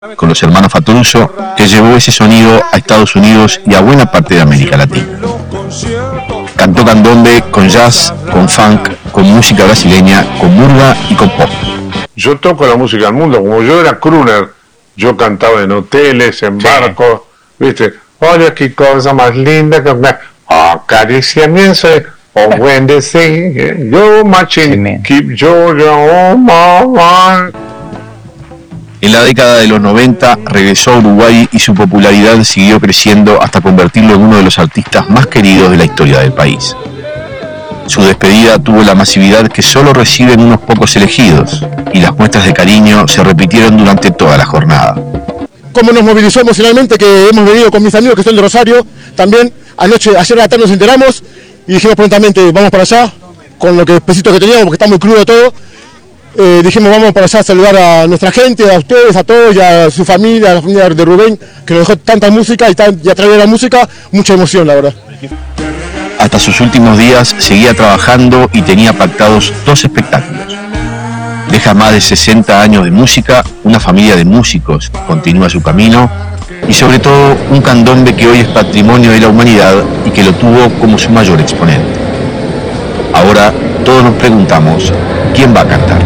con los hermanos Fattoruso, que llevó ese sonido a Estados Unidos y a buena parte de América Latina. Cantó candombe con jazz, con funk, con música brasileña, con murga y con pop. Yo toco la música del mundo, como yo era crooner, yo cantaba en hoteles, en barcos, ¿viste? Oye, qué cosa más linda que me acariciamiento, oh, when they sing, yo machine, keep Georgia on my mind. En la década de los 90 regresó a Uruguay y su popularidad siguió creciendo hasta convertirlo en uno de los artistas más queridos de la historia del país. Su despedida tuvo la masividad que solo reciben unos pocos elegidos, y las muestras de cariño se repitieron durante toda la jornada. Cómo nos movilizó emocionalmente, que hemos venido con mis amigos que son de Rosario, también ayer a la tarde nos enteramos y dijimos prontamente, vamos para allá, con lo que pesito que teníamos, porque está muy crudo todo. Dijimos vamos para allá a saludar a nuestra gente, a ustedes, a todos, y a su familia, a la familia de Rubén, que nos dejó tanta música y a través de la música, mucha emoción, la verdad. Hasta sus últimos días seguía trabajando y tenía pactados 2 espectáculos. Deja más de 60 años de música, una familia de músicos continúa su camino y sobre todo un candombe que hoy es patrimonio de la humanidad y que lo tuvo como su mayor exponente. Ahora todos nos preguntamos, ¿quién va a cantar?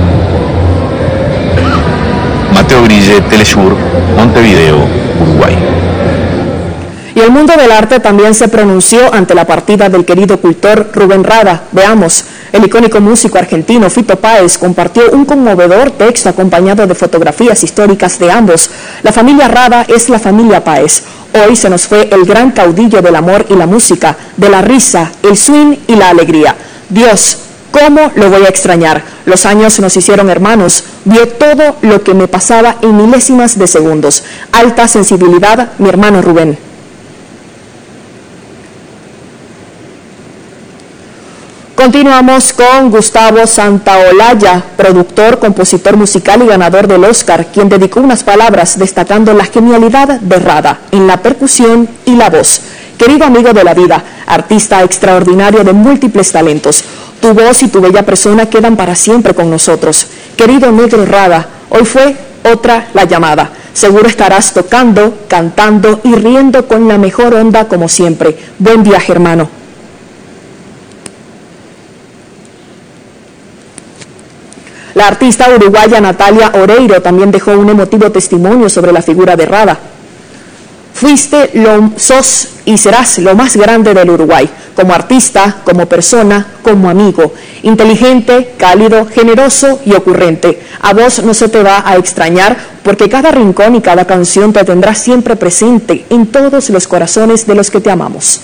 Mateo Grille, Telesur, Montevideo, Uruguay. Y el mundo del arte también se pronunció ante la partida del querido cultor Rubén Rada. Veamos, el icónico músico argentino Fito Páez compartió un conmovedor texto acompañado de fotografías históricas de ambos. La familia Rada es la familia Páez. Hoy se nos fue el gran caudillo del amor y la música, de la risa, el swing y la alegría. Dios, ¿cómo lo voy a extrañar? Los años nos hicieron hermanos. Vio todo lo que me pasaba en milésimas de segundos. Alta sensibilidad, mi hermano Rubén. Continuamos con Gustavo Santaolalla, productor, compositor musical y ganador del Oscar, quien dedicó unas palabras destacando la genialidad de Rada en la percusión y la voz. Querido amigo de la vida, artista extraordinario de múltiples talentos, tu voz y tu bella persona quedan para siempre con nosotros. Querido negro Rada, hoy fue otra la llamada. Seguro estarás tocando, cantando y riendo con la mejor onda como siempre. Buen viaje, hermano. La artista uruguaya Natalia Oreiro también dejó un emotivo testimonio sobre la figura de Rada. Fuiste, sos y serás lo más grande del Uruguay, como artista, como persona, como amigo, inteligente, cálido, generoso y ocurrente. A vos no se te va a extrañar porque cada rincón y cada canción te tendrá siempre presente en todos los corazones de los que te amamos.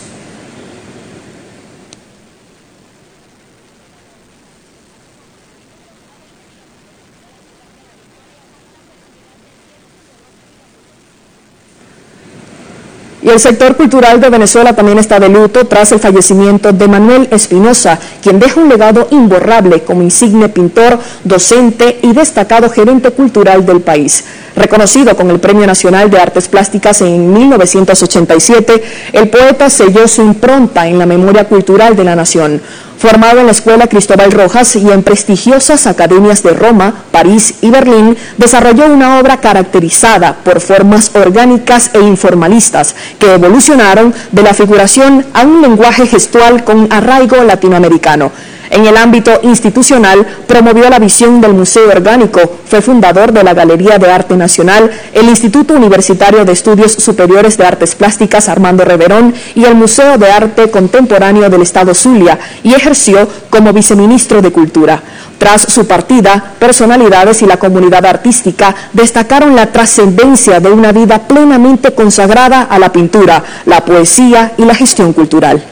Y el sector cultural de Venezuela también está de luto tras el fallecimiento de Manuel Espinosa, quien deja un legado imborrable como insigne pintor, docente y destacado gerente cultural del país. Reconocido con el Premio Nacional de Artes Plásticas en 1987, el poeta selló su impronta en la memoria cultural de la nación. Formado en la Escuela Cristóbal Rojas y en prestigiosas academias de Roma, París y Berlín, desarrolló una obra caracterizada por formas orgánicas e informalistas que evolucionaron de la figuración a un lenguaje gestual con arraigo latinoamericano. En el ámbito institucional, promovió la visión del Museo Orgánico, fue fundador de la Galería de Arte Nacional, el Instituto Universitario de Estudios Superiores de Artes Plásticas Armando Reverón y el Museo de Arte Contemporáneo del Estado Zulia, y ejerció como viceministro de Cultura. Tras su partida, personalidades y la comunidad artística destacaron la trascendencia de una vida plenamente consagrada a la pintura, la poesía y la gestión cultural.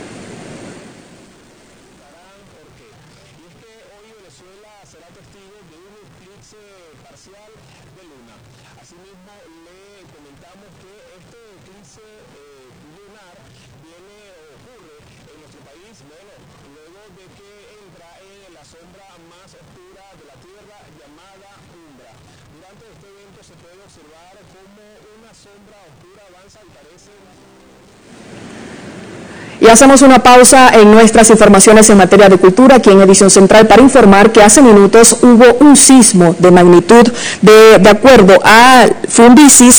Y hacemos una pausa en nuestras informaciones en materia de cultura, aquí en Edición Central, para informar que hace minutos hubo un sismo de magnitud, de acuerdo a Fundisis,